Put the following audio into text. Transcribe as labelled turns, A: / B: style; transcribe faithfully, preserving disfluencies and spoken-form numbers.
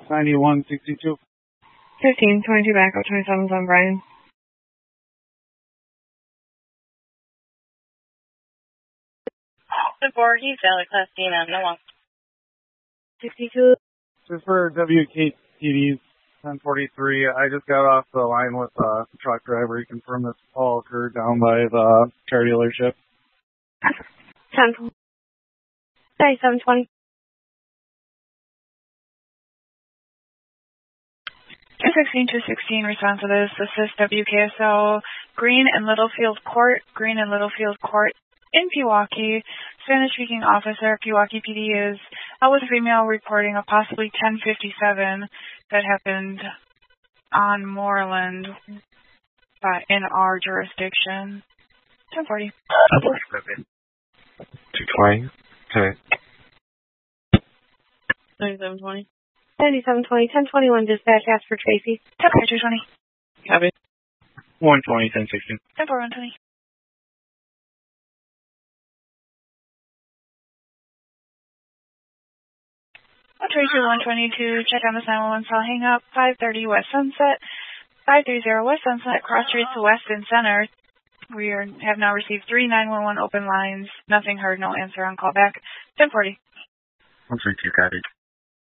A: ninety-one sixty-two.
B: fifteen twenty-two back up twenty-seven on Brian.
C: The board, he's valid class D man, no one.
B: sixty-two.
A: This is for W K T Ds ten forty-three. I just got off the line with uh, the truck driver. He confirmed this all occurred down by the car dealership.
B: ten. thirty-seven twenty.
D: two sixteen, two sixteen, response to this. This is W K S L Green and Littlefield Court. Green and Littlefield Court in Pewaukee. Spanish-speaking officer, Pewaukee P D is uh, with a female reporting a possibly ten fifty-seven that happened on Moreland uh, in our jurisdiction. ten forty.
E: two twenty. Okay.
B: ninety-seven twenty. ninety-seven twenty, ten twenty-one dispatch, ask for Tracy.
D: ten four, two twenty.
E: Copy. one twenty, ten sixteen.
D: ten four, one twenty. Tracy one twenty-two, check on this nine one one cell hang up, five thirty West Sunset, five thirty West Sunset, cross streets to West and Center. We are, have now received three nine one one open lines, nothing heard, no answer on call back, ten forty.
E: one three two, copy.